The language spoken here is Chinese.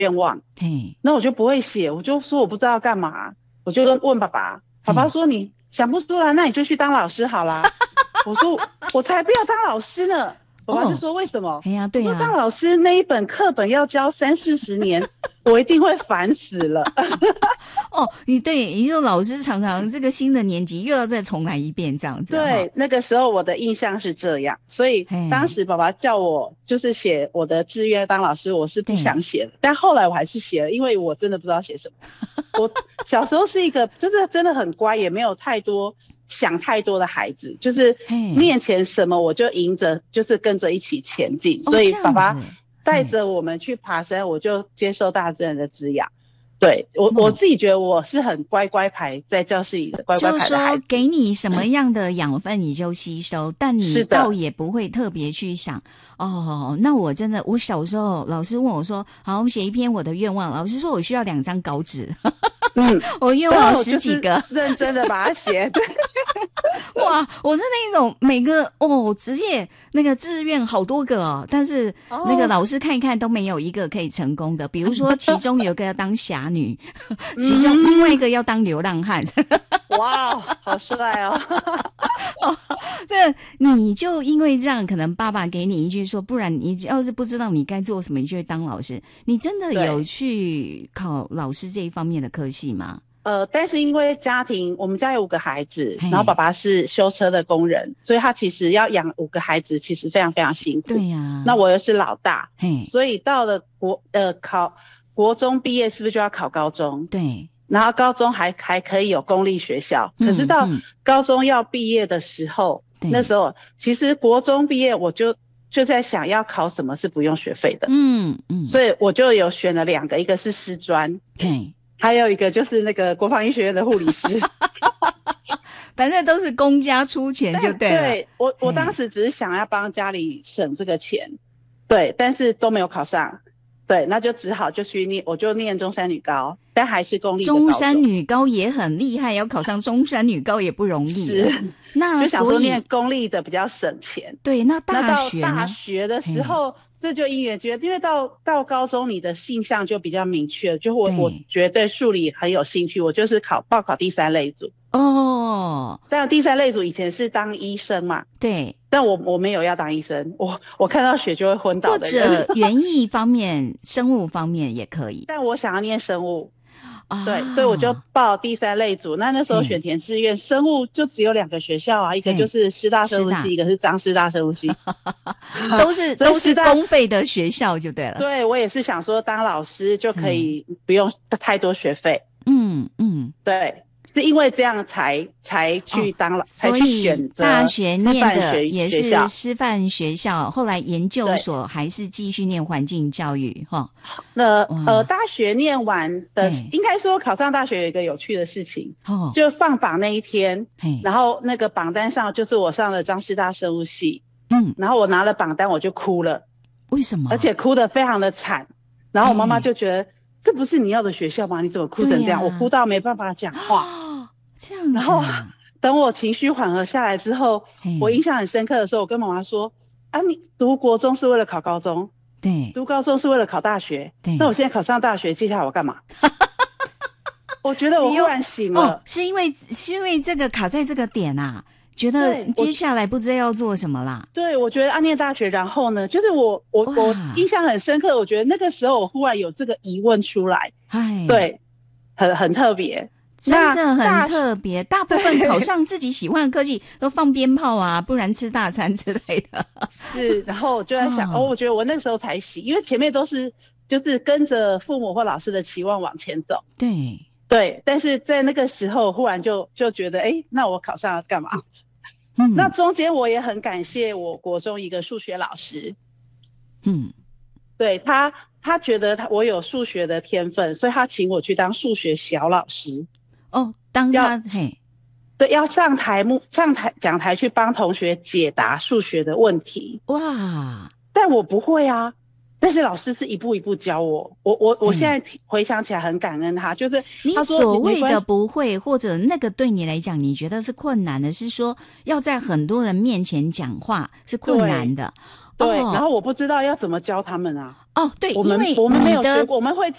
愿望，那我就不会写，我就说我不知道干嘛，我就问爸爸，爸爸说你想不出来，那你就去当老师好啦。我说我才不要当老师呢。爸爸就说为什么？ 哎呀，对呀， 当老师那一本课本要教30-40年，我一定会烦死了。 哦，你就老师常常这个新的年级又要再重来一遍这样子。 对，那个时候我的印象是这样，所以当时爸爸叫我就是写我的志愿当老师，我是不想写的，但后来我还是写了，因为我真的不知道写什么。我小时候是一个就是真的很乖，也没有想太多的孩子，就是面前什么我就迎着，就是跟着一起前进。所以爸爸带着我们去爬山，我就接受大自然的滋养。对，我自己觉得我是很乖乖牌，在教室里的乖乖牌的孩子。 就是说给你什么样的养分你就吸收，但你倒也不会特别去想哦。那我真的，我小时候老师问我说，好，我们写一篇我的愿望，老师说我需要2张稿纸。我愿望10几个， 认真的把它写。 哇，我是那一种每个职业那个志愿好多个哦，但是那个老师看一看都没有一个可以成功的。比如说其中有一个要当侠女，其中另外一个要当流浪汉。 哇，好帅哦！ 那你就因为这样，可能爸爸给你一句说，不然你要是不知道你该做什么，你就会当老师。你真的有去考老师这一方面的科系吗？ 但是因为我们家有5个孩子，然后爸爸是修车的工人，所以他其实要养5个孩子，其实非常非常辛苦。 对呀， 那我又是老大，所以到了国中毕业，是不是就要考高中？ 对。 然后高中还可以有公立学校，可是到高中要毕业的时候，那时候其实国中毕业我就在想要考什么是不用学费的，所以我就有选了2个，一个是师专，还有一个就是那个国防医学院的护理师。 反正都是公家出钱就对了。 对，我当时只是想要帮家里省这个钱，对，但是都没有考上。对，那就只好就去念，我就念中山女高，但还是公立的高中。 中山女高也很厉害，要考上中山女高也不容易。 是，那就想说念公立的比较省钱。 对，那大学呢？ 大学的时候，这就因缘际会，因为到高中你的性向就比较明确，就我觉得对数理很有兴趣，我就是报考第3类组。但第3类组以前是当医生嘛？ 对。 但我没有要当医生，我看到血就会昏倒的人。 或者园艺方面、生物方面也可以。 但我想要念生物，对，所以我就报第3类组。那时候选填志愿，生物就只有2个学校啊，一个就是师大生物系，一个是彰师大生物系， 都是公费的学校就对了。 对，我也是想说当老师就可以不用太多学费。对。是因为这样才去当了，才去选择大学念的也是师范学校，后来研究所还是继续念环境教育哈。 大学念完的，应该说考上大学有一个有趣的事情，就放榜那一天，然后那个榜单上就是我上了彰师大生物系，然后我拿了榜单我就哭了。 为什么？ 而且哭得非常的惨，然后我妈妈就觉得这不是你要的学校吗？你怎么哭成这样？我哭到没办法讲话。 这样子。 然后等我情绪缓和下来之后，我印象很深刻的时候，我跟妈妈说：“啊，你读国中是为了考高中， 对， 读高中是为了考大学，对，那我现在考上大学，接下来我干嘛？”我觉得我忽然醒了， 是因为这个卡在这个点啊，觉得接下来不知道要做什么啦。 对，我觉得念大学，然后呢，就是我印象很深刻，我觉得那个时候我忽然有这个疑问出来，对，很特别。 真的很特别，大部分考上自己喜欢的科技都放鞭炮啊，不然吃大餐之类的。 是，然后我就在想，我觉得我那时候才醒，因为前面都是就是跟着父母或老师的期望往前走。对，但是在那个时候忽然就觉得，那我考上要干嘛？那中间我也很感谢我国中一个数学老师，对他觉得我有数学的天分，所以他请我去当数学小老师。对，要上讲台去帮同学解答数学的问题。哇！但我不会啊，但是老师是一步一步教我。我现在回想起来很感恩他，就是你所谓的不会，或者那个对你来讲你觉得是困难的，是说要在很多人面前讲话是困难的。 对，然后我不知道要怎么教他们啊。 哦，对， 我们没有学过，我们会